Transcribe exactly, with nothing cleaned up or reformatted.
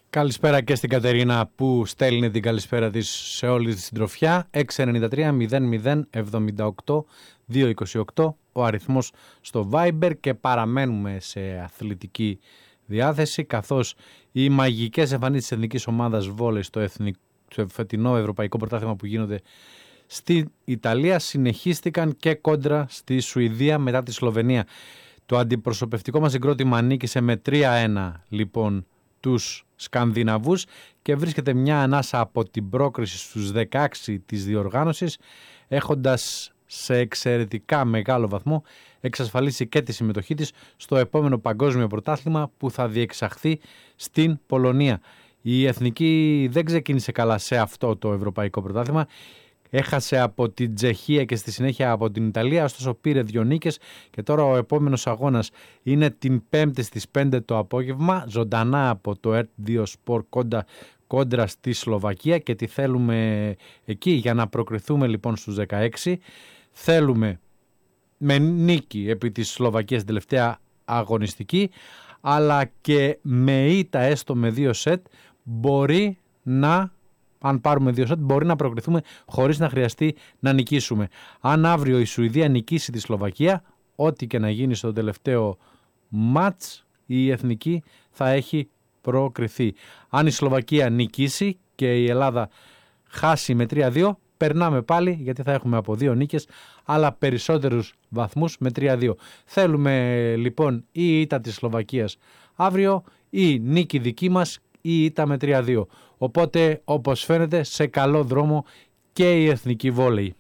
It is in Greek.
Καλησπέρα και στην Κατερίνα που στέλνει την καλησπέρα της σε όλη τη συντροφιά. έξι εννιά τρία μηδέν μηδέν εβδομήντα οκτώ διακόσια είκοσι οκτώ ο αριθμός στο Viber και παραμένουμε σε αθλητική διάθεση, καθώς οι μαγικές εμφανίσεις της εθνικής ομάδας βόλεϊ στο, εθνικό, στο φετινό ευρωπαϊκό πρωτάθλημα που γίνονται στην Ιταλία συνεχίστηκαν και κόντρα στη Σουηδία μετά τη Σλοβενία. Το αντιπροσωπευτικό μας συγκρότημα νίκησε με τρία ένα λοιπόν τους Σκανδιναβούς και βρίσκεται μια ανάσα από την πρόκριση στους δεκαέξι της διοργάνωσης, έχοντας σε εξαιρετικά μεγάλο βαθμό εξασφαλίσει και τη συμμετοχή της στο επόμενο παγκόσμιο πρωτάθλημα που θα διεξαχθεί στην Πολωνία. Η εθνική δεν ξεκίνησε καλά σε αυτό το ευρωπαϊκό πρωτάθλημα. Έχασε από την Τσεχία και στη συνέχεια από την Ιταλία, ωστόσο πήρε δύο νίκες και τώρα ο επόμενος αγώνας είναι την Πέμπτη στις πέντε το απόγευμα, ζωντανά από το ερτ δύο Sport κόντρα, κόντρα στη Σλοβακία. Και τι θέλουμε εκεί για να προκριθούμε λοιπόν στους δεκαέξι? Θέλουμε με νίκη επί της Σλοβακίας την τελευταία αγωνιστική, αλλά και με ήττα έστω με δύο σετ μπορεί να... Αν πάρουμε δύο σετ μπορεί να προκριθούμε χωρίς να χρειαστεί να νικήσουμε. Αν αύριο η Σουηδία νικήσει τη Σλοβακία, ό,τι και να γίνει στο τελευταίο μάτς, η εθνική θα έχει προκριθεί. Αν η Σλοβακία νικήσει και η Ελλάδα χάσει με τρία δύο, περνάμε πάλι, γιατί θα έχουμε από δύο νίκες αλλά περισσότερους βαθμούς με τρία δύο. Θέλουμε λοιπόν η ήττα της Σλοβακίας αύριο ή νίκη δική μας ή ήττα με τρία δύο. Οπότε όπως φαίνεται σε καλό δρόμο και η εθνική βόλεϊ.